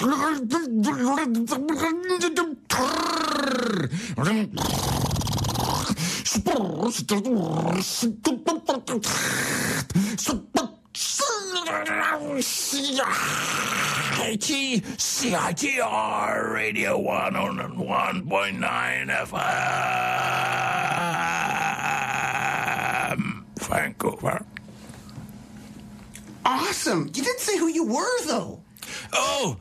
CITR Radio 101.9 FM, Vancouver. Awesome. You didn't say who you were, though. Oh,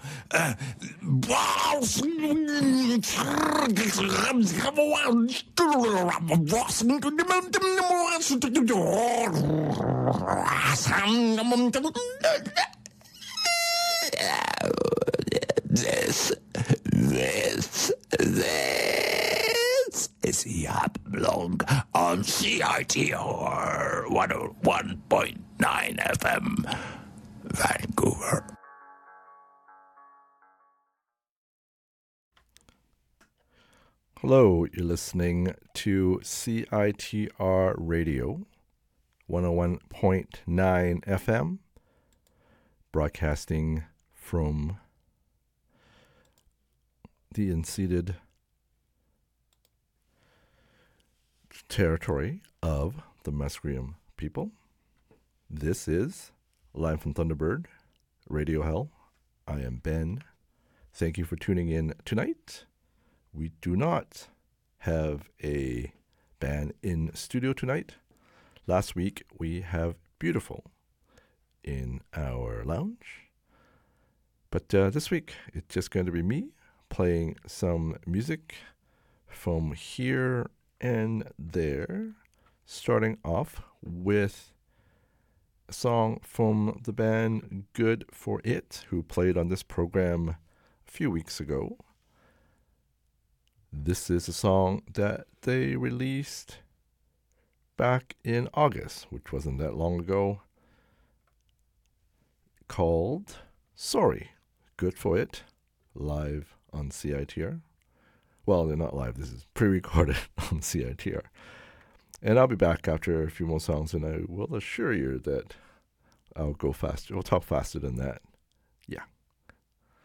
This is Yacht Blog on CITR 101.9 FM, Vancouver. Hello, you're listening to CITR Radio 101.9 FM, broadcasting from the unceded territory of the Musqueam people. This is Live from Thunderbird, Radio Hell. I am Ben. Thank you for tuning in tonight. We do not have a band in studio tonight. Last week we have Beautiful in our lounge. But this week it's just going to be me playing some music from here and there, starting off with a song from the band Good For It, who played on this program a few weeks ago. This is a song that they released back in August, which wasn't that long ago, called Sorry. Good For It, live on CITR. Well, they're not live. This is pre-recorded on CITR. And I'll be back after a few more songs, and I will assure you that I'll go faster. We'll talk faster than that. Yeah.